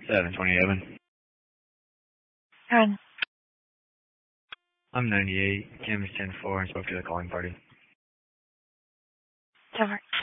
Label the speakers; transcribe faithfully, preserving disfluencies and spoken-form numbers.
Speaker 1: seven twenty-seven.
Speaker 2: Aaron.
Speaker 1: I'm ninety-eight. Cam is ten four and spoke to the calling party.
Speaker 2: Over.